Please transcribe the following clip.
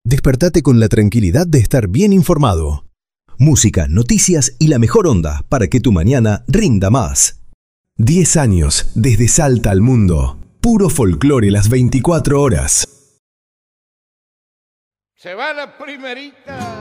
Despertate con la tranquilidad de estar bien informado. Música, noticias y la mejor onda para que tu mañana rinda más. 10 años desde Salta al mundo. Puro folclore las 24 horas. Se va la primerita.